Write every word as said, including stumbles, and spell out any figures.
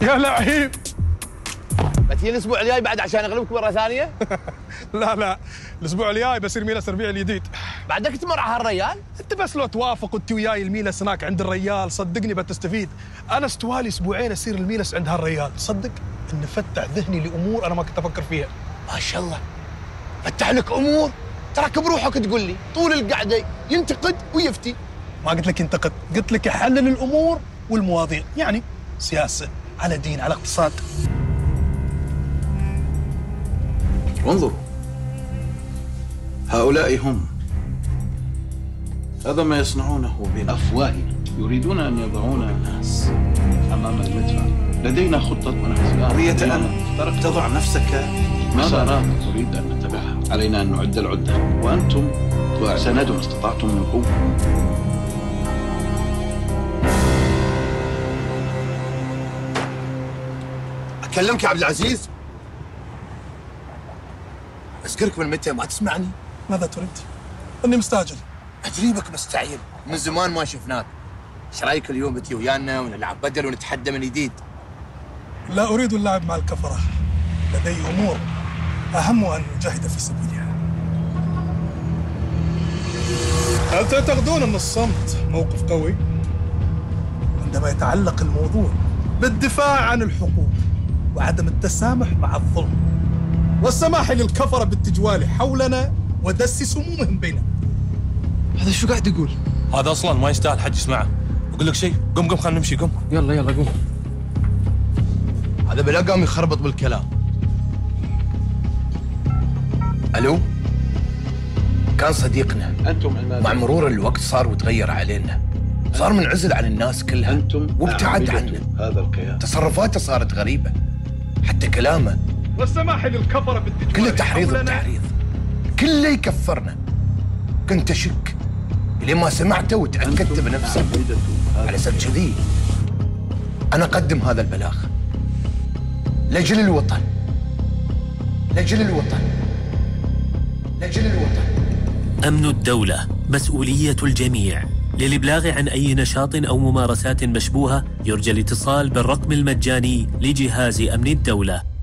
يا لعيب. بتجي الاسبوع الجاي بعد عشان اغلبك مره ثانيه؟ لا لا، الاسبوع الجاي بصير ميلس الربيع الجديد. بعدك تمر على هالريال؟ انت بس لو توافق وانت وياي الميلس هناك عند الريال صدقني بتستفيد. انا استوالي اسبوعين اصير الميلس عند هالريال، صدق ان فتح ذهني لامور انا ما كنت افكر فيها. ما شاء الله فتح لك امور، تراك بروحك تقول لي طول القعده ينتقد ويفتي. ما قلت لك ينتقد، قلت لك يحلل الامور والمواضيع، يعني سياسه على دين على اقتصاد. انظروا، هؤلاء هم، هذا ما يصنعونه بأفواههم، يريدون أن يضعون الناس أمام المدفع. لدينا خطة ونفذ قضية أن تضع نفسك. مسارات تريد أن نتبعها، علينا أن نعد العدة، وأنتم سندوا ما استطعتم من قوة. أكلمك يا عبد العزيز؟ أذكرك من متى ما تسمعني؟ ماذا تريد؟ اني مستعجل. أدريبك مستعجل، من زمان ما شفناك. ايش رايك اليوم بتي ويانا ونلعب بدل ونتحدى من جديد؟ لا اريد اللعب مع الكفره، لدي امور اهم ان نجاهد في سبيلها. هل تعتقدون ان الصمت موقف قوي؟ عندما يتعلق الموضوع بالدفاع عن الحقوق وعدم التسامح مع الظلم والسماح للكفره بالتجوال حولنا ودس سمومهم بيننا. هذا شو قاعد يقول؟ هذا اصلا ما يستاهل حد يسمعه. اقول لك شيء، قم قم خلينا نمشي، قم. يلا يلا قوم. هذا بلا قام يخربط بالكلام. الو، كان صديقنا. أنتم مع مرور الوقت صار وتغير علينا، صار منعزل عن الناس كلها. أنتم وابتعد عنا. هذا الكيان تصرفاته صارت غريبة، حتى كلامه والسماح للكفره بالتجوال كله تحريض حولنا. وتحريض، كله يكفرنا. كنت أشك لين ما سمعته وتأكدت بنفسي. على سبب كذي أنا أقدم هذا البلاغ لأجل الوطن، لأجل الوطن، لأجل الوطن. أمن الدولة مسؤولية الجميع. للإبلاغ عن أي نشاط أو ممارسات مشبوهة يرجى الاتصال بالرقم المجاني لجهاز أمن الدولة